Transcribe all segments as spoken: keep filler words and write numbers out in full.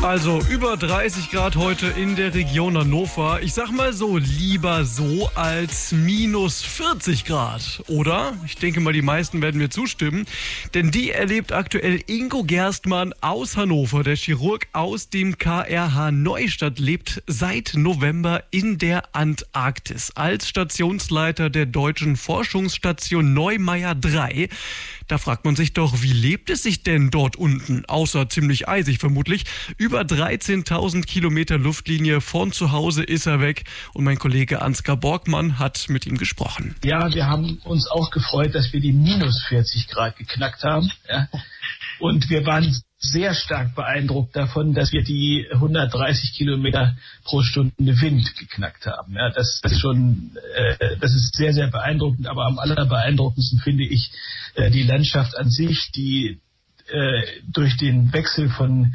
Also über dreißig Grad heute in der Region Hannover. Ich sag mal so, lieber so als minus vierzig Grad, oder? Ich denke mal, die meisten werden mir zustimmen. Denn die erlebt aktuell Ingo Gerstmann aus Hannover. Der Chirurg aus dem K R H Neustadt lebt seit November in der Antarktis als Stationsleiter der deutschen Forschungsstation Neumeier drei. Da fragt man sich doch, wie lebt es sich denn dort unten? Außer ziemlich eisig vermutlich. Über dreizehntausend Kilometer Luftlinie von zu Hause ist er weg. Und mein Kollege Ansgar Borgmann hat mit ihm gesprochen. Ja, wir haben uns auch gefreut, dass wir die minus vierzig Grad geknackt haben. Ja. Und wir waren sehr stark beeindruckt davon, dass wir die hundertdreißig Kilometer pro Stunde Wind geknackt haben. Ja, das, das, ist schon, äh, das ist sehr, sehr beeindruckend. Aber am allerbeeindruckendsten finde ich äh, die Landschaft an sich, die äh, durch den Wechsel von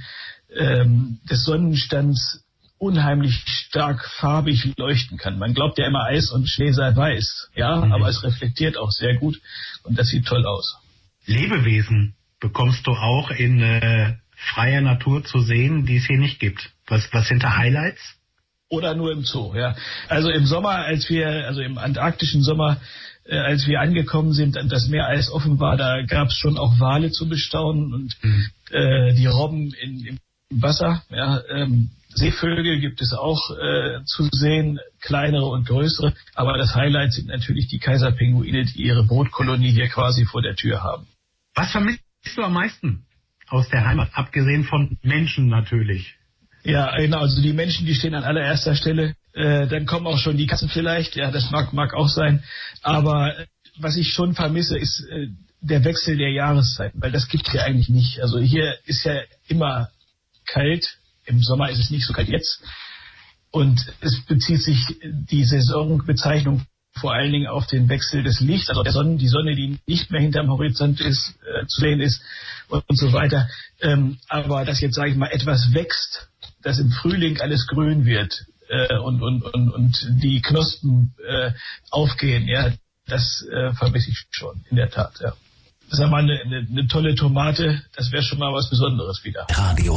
ähm, des Sonnenstands unheimlich stark farbig leuchten kann. Man glaubt ja immer, Eis und Schnee sei weiß. Ja, mhm. Aber es reflektiert auch sehr gut und das sieht toll aus. Lebewesen bekommst du auch in äh, freier Natur zu sehen, die es hier nicht gibt. Was, was sind da Highlights? Oder nur im Zoo, ja. Also im Sommer, als wir, also im antarktischen Sommer, äh, als wir angekommen sind und das Meereis offen war, da gab es schon auch Wale zu bestaunen und mhm. äh, die Robben in, im Wasser. Ja, ähm, Seevögel gibt es auch äh, zu sehen, kleinere und größere. Aber das Highlight sind natürlich die Kaiserpinguine, die ihre Brutkolonie hier quasi vor der Tür haben. Was vermisst du am meisten aus der Heimat, abgesehen von Menschen natürlich? Ja, genau, also die Menschen, die stehen an allererster Stelle. Äh, dann kommen auch schon die Katzen vielleicht, ja, das mag, mag auch sein. Aber äh, was ich schon vermisse, ist äh, der Wechsel der Jahreszeiten, weil das gibt es ja eigentlich nicht. Also hier ist ja immer kalt, im Sommer ist es nicht so kalt jetzt. Und es bezieht sich die Saisonbezeichnung vor allen Dingen auf den Wechsel des Lichts, also der Sonne, die Sonne, die nicht mehr hinterm Horizont ist, äh, zu sehen ist und, und so weiter. Ähm, aber dass jetzt, sage ich mal, etwas wächst, dass im Frühling alles grün wird äh, und, und, und, und die Knospen äh, aufgehen, ja, das äh, vermisse ich schon, in der Tat, ja. Sag mal, eine, eine, eine tolle Tomate, das wäre schon mal was Besonderes wieder. Radio